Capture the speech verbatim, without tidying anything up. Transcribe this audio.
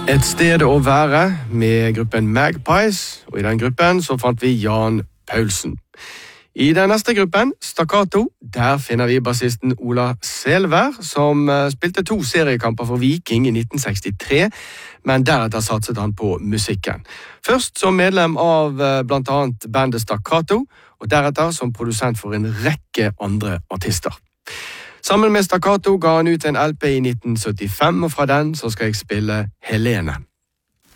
Et sted å være med gruppen Magpies, og i den gruppen så fant vi Jan Paulsen. I den neste gruppen, Stakkato, der finner vi bassisten Ola Selvær, som spilte to seriekamper for Viking i nitten sekstitre, men deretter satset han på musikken. Først som medlem av blant annet bandet Stakkato, og deretter som produsent for en rekke andre artister. Sammen med Stakkato ga han ut en L P i nitten syttifem, og fra den så skal jeg spille Helene.